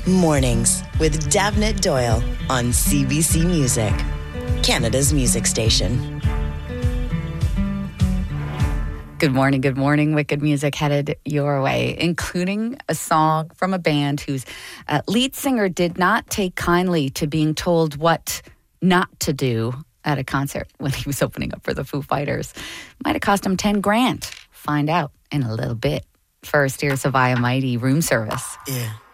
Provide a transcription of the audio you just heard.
Mornings with Davnit Doyle on CBC Music, Canada's music station. Good morning. Wicked music headed your way, including a song from a band whose lead singer did not take kindly to being told what not to do at a concert when he was opening up for the Foo Fighters. Might have cost him $10,000. Find out in a little bit. First, here's Savaya Mighty, Room Service. Yeah.